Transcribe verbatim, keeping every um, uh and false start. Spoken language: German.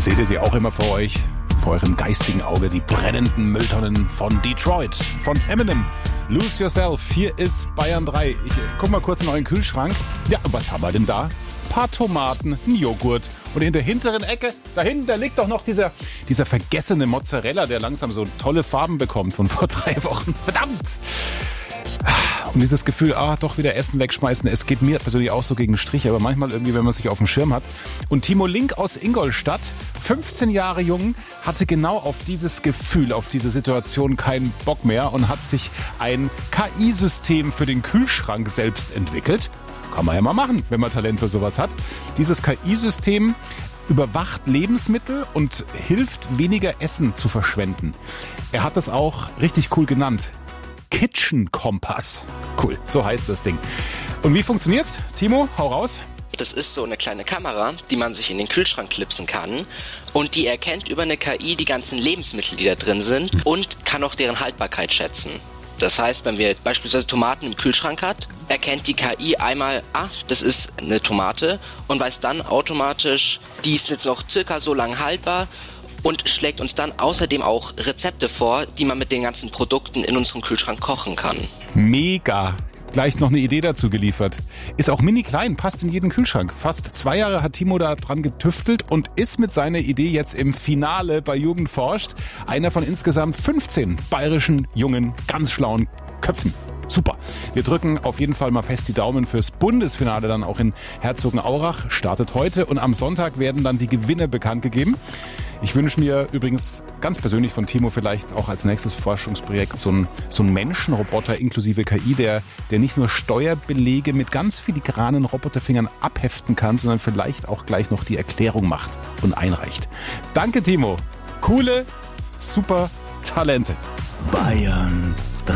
Seht ihr sie auch immer vor euch? Vor eurem geistigen Auge die brennenden Mülltonnen von Detroit, von Eminem. Lose Yourself, hier ist Bayern drei. Ich guck mal kurz in euren Kühlschrank. Ja, was haben wir denn da? Ein paar Tomaten, ein Joghurt. Und in der hinteren Ecke, da hinten, da liegt doch noch dieser, dieser vergessene Mozzarella, der langsam so tolle Farben bekommt von vor drei Wochen. Verdammt! Und dieses Gefühl, ah, doch wieder Essen wegschmeißen, es geht mir persönlich auch so gegen den Strich, aber manchmal irgendwie, wenn man sich auf dem Schirm hat. Und Timo Link aus Ingolstadt, fünfzehn Jahre jung, hatte genau auf dieses Gefühl, auf diese Situation keinen Bock mehr und hat sich ein K I-System für den Kühlschrank selbst entwickelt. Kann man ja mal machen, wenn man Talent für sowas hat. Dieses K I-System überwacht Lebensmittel und hilft, weniger Essen zu verschwenden. Er hat das auch richtig cool genannt. Kitchen Kompass. Cool, so heißt das Ding. Und wie funktioniert's? Timo, hau raus. Das ist so eine kleine Kamera, die man sich in den Kühlschrank klipsen kann. Und die erkennt über eine K I die ganzen Lebensmittel, die da drin sind und kann auch deren Haltbarkeit schätzen. Das heißt, wenn wir beispielsweise Tomaten im Kühlschrank hat, erkennt die K I einmal, ah, das ist eine Tomate und weiß dann automatisch, die ist jetzt noch circa so lang haltbar und schlägt uns dann außerdem auch Rezepte vor, die man mit den ganzen Produkten in unserem Kühlschrank kochen kann. Mega. Gleich noch eine Idee dazu geliefert. Ist auch mini klein, passt in jeden Kühlschrank. Fast zwei Jahre hat Timo da dran getüftelt und ist mit seiner Idee jetzt im Finale bei Jugend forscht. Einer von insgesamt fünfzehn bayerischen, jungen, ganz schlauen Köpfen. Super. Wir drücken auf jeden Fall mal fest die Daumen fürs Bundesfinale dann auch in Herzogenaurach. Startet heute und am Sonntag werden dann die Gewinner bekannt gegeben. Ich wünsche mir übrigens ganz persönlich von Timo vielleicht auch als nächstes Forschungsprojekt so ein, so ein Menschenroboter inklusive K I, der, der nicht nur Steuerbelege mit ganz filigranen Roboterfingern abheften kann, sondern vielleicht auch gleich noch die Erklärung macht und einreicht. Danke, Timo. Coole, super Talente. Bayern